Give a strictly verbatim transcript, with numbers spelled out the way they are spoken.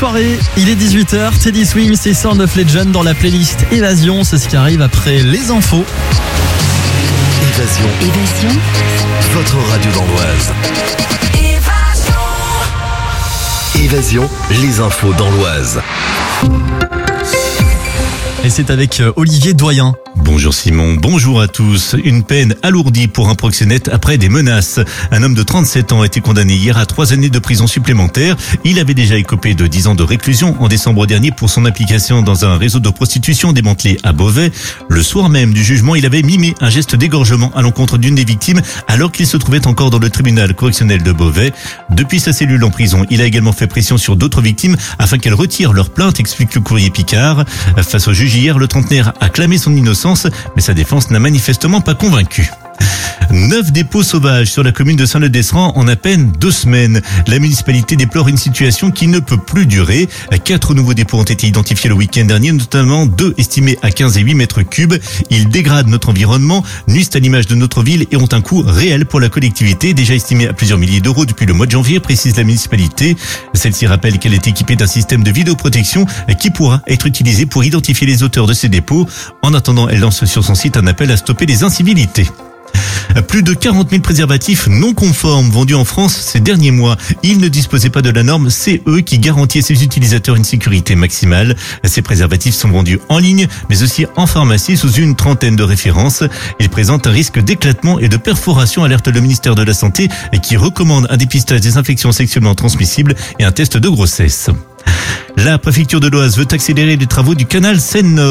soirée, il est dix-huit heures, Teddy Swims et Sound of Legend dans la playlist Évasion, c'est ce qui arrive après les infos. Évasion. Évasion. Votre radio d'Andoise. Évasion. Évasion, les infos dans l'Oise. Et c'est avec Olivier Doyen. Bonjour Simon, bonjour à tous. Une peine alourdie pour un proxénète après des menaces. Un homme de trente-sept ans a été condamné hier à trois années de prison supplémentaire. Il avait déjà écopé de dix ans de réclusion en décembre dernier pour son implication dans un réseau de prostitution démantelé à Beauvais. Le soir même du jugement, il avait mimé un geste d'égorgement à l'encontre d'une des victimes alors qu'il se trouvait encore dans le tribunal correctionnel de Beauvais. Depuis sa cellule en prison, il a également fait pression sur d'autres victimes afin qu'elles retirent leur plainte, explique le courrier Picard. Face au juge hier, le trentenaire a clamé son innocence, mais sa défense n'a manifestement pas convaincu. Neuf dépôts sauvages sur la commune de Saint-Leu-d'Esserand en à peine deux semaines. La municipalité déplore une situation qui ne peut plus durer. Quatre nouveaux dépôts ont été identifiés le week-end dernier, notamment deux estimés à quinze et huit mètres cubes. Ils dégradent notre environnement, nuisent à l'image de notre ville et ont un coût réel pour la collectivité, déjà estimé à plusieurs milliers d'euros depuis le mois de janvier, précise la municipalité. Celle-ci rappelle qu'elle est équipée d'un système de vidéoprotection qui pourra être utilisé pour identifier les auteurs de ces dépôts. En attendant, elle lance sur son site un appel à stopper les incivilités. Plus de quarante mille préservatifs non conformes vendus en France ces derniers mois. Ils ne disposaient pas de la norme C E qui garantit à ses utilisateurs une sécurité maximale. Ces préservatifs sont vendus en ligne, mais aussi en pharmacie sous une trentaine de références. Ils présentent un risque d'éclatement et de perforation, alerte le ministère de la Santé, qui recommande un dépistage des infections sexuellement transmissibles et un test de grossesse. La préfecture de l'Oise veut accélérer les travaux du canal Seine-Nord.